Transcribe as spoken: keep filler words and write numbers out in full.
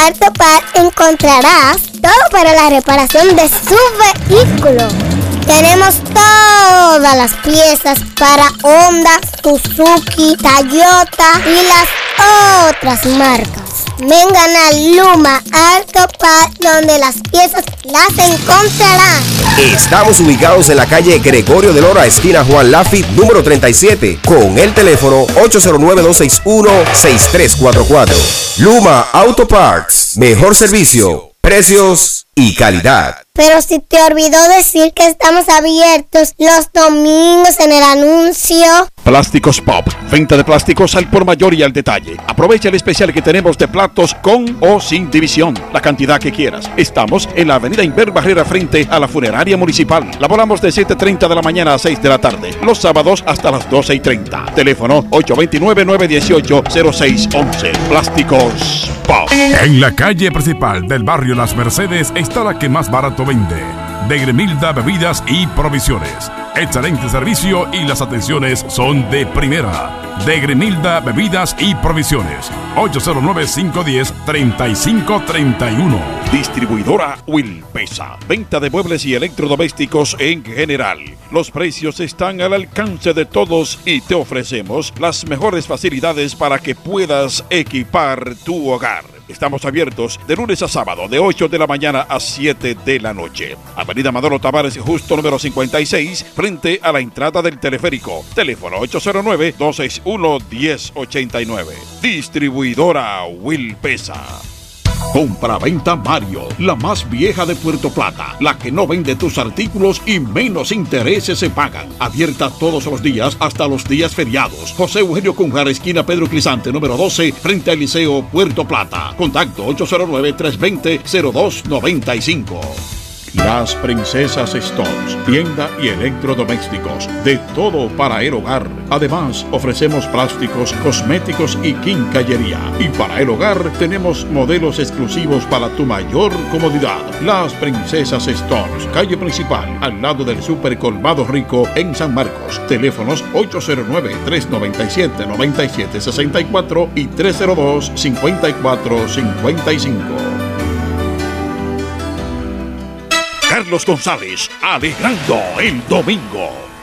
Autopart encontrarás todo para la reparación de su vehículo. Tenemos todas las piezas para Honda, Suzuki, Toyota y las otras marcas. Vengan a Luma Autopart, donde las piezas las encontrarán. Estamos ubicados en la calle Gregorio de Lora, esquina Juan Lafitte, número treinta y siete, con el teléfono ocho cero nueve, dos seis uno, seis tres cuatro cuatro. Luma Auto Parts, mejor servicio, precios y calidad. Pero si te olvidó decir que estamos abiertos los domingos en el anuncio. Plásticos Pop, venta de plásticos al por mayor y al detalle. Aprovecha el especial que tenemos de platos con o sin división, la cantidad que quieras. Estamos en la avenida Inver Barrera frente a la funeraria municipal. Laboramos de siete y treinta de la mañana a seis de la tarde, los sábados hasta las doce y treinta. Teléfono ocho dos nueve, nueve uno ocho, cero seis uno uno. Plásticos Pop. En la calle principal del barrio Las Mercedes está la que más barato vende. De Gremilda Bebidas y Provisiones. Excelente servicio y las atenciones son de primera. De Gremilda Bebidas y Provisiones. ocho cero nueve, cinco uno cero, tres cinco tres uno. Distribuidora Wilpesa. Venta de muebles y electrodomésticos en general. Los precios están al alcance de todos y te ofrecemos las mejores facilidades para que puedas equipar tu hogar. Estamos abiertos de lunes a sábado, de ocho de la mañana a siete de la noche. Avenida Manolo Tavares, justo número cincuenta y seis, frente a la entrada del teleférico. Teléfono ocho cero nueve, dos seis uno, uno cero ocho nueve. Distribuidora Wilpesa. Compra-venta Mario, la más vieja de Puerto Plata, la que no vende tus artículos y menos intereses se pagan. Abierta todos los días hasta los días feriados. José Eugenio Cunjar, esquina Pedro Crisante, número doce, frente al Liceo Puerto Plata. Contacto ocho cero nueve, tres dos cero, cero dos nueve cinco. Las Princesas Stores, tienda y electrodomésticos, de todo para el hogar. Además, ofrecemos plásticos, cosméticos y quincallería. Y para el hogar tenemos modelos exclusivos para tu mayor comodidad. Las Princesas Stores, calle principal, al lado del Super Colmado Rico en San Marcos. Teléfonos ocho cero nueve, tres nueve siete, nueve siete seis cuatro y tres cero dos, cinco cuatro cinco cinco. Carlos González, alegrando el domingo.